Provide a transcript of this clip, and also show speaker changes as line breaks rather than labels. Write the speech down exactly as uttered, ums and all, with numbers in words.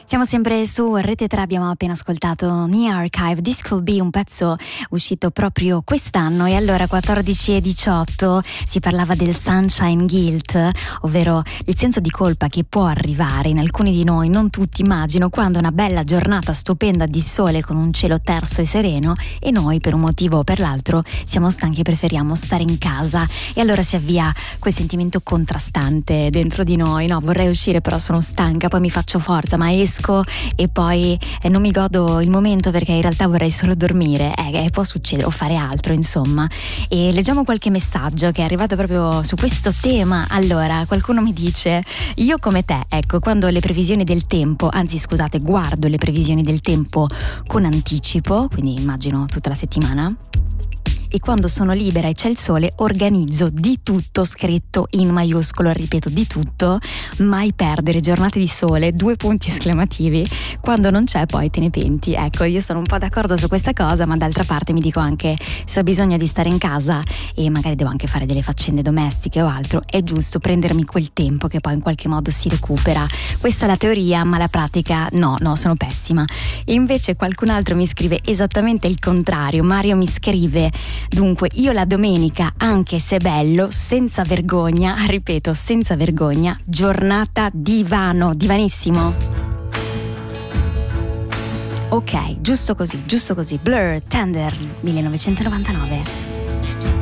Siamo sempre su Rete tre, abbiamo appena ascoltato New Archive, This Could Be, un pezzo uscito proprio quest'anno. E allora quattordici e diciotto si parlava del sunshine guilt, ovvero il senso di colpa che può arrivare in alcuni di noi, non tutti immagino, quando una bella giornata stupenda di sole con un cielo terso e sereno e noi per un motivo o per l'altro siamo stanchi e preferiamo stare in casa, e allora si avvia quel sentimento contrastante dentro di noi, no, vorrei uscire però sono stanca, poi mi faccio forza ma esco e poi eh, non mi godo il momento perché in realtà vorrei solo dormire, eh, eh, può succedere, o fare altro insomma. E leggiamo qualche messaggio che è arrivato proprio su questo tema. Allora, qualcuno mi dice: io come te, ecco, quando le previsioni del tempo, anzi scusate, guardo le previsioni del tempo con anticipo, quindi immagino tutta la settimana, e quando sono libera e c'è il sole organizzo di tutto, scritto in maiuscolo, ripeto, di tutto, mai perdere giornate di sole, due punti esclamativi, quando non c'è poi te ne penti. Ecco, io sono un po' d'accordo su questa cosa, ma d'altra parte mi dico anche, se ho bisogno di stare in casa e magari devo anche fare delle faccende domestiche o altro, è giusto prendermi quel tempo che poi in qualche modo si recupera. Questa è la teoria, ma la pratica no, no, sono pessima. E invece qualcun altro mi scrive esattamente il contrario. Mario mi scrive: dunque, io la domenica, anche se bello, senza vergogna, ripeto, senza vergogna, giornata divano, divanissimo. Ok, giusto così, giusto così. Blur, Tender, millenovecentonovantanove.